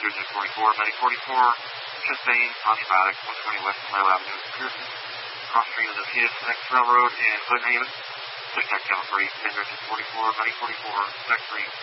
Richard 44, 9044, Chastain, Antibiotic, 120 West Mile Avenue, Pearson, cross street of the PSX Railroad, and Glen Haven. Tic Tac Channel 3, 10 Richard 44, 9044, Tech 3.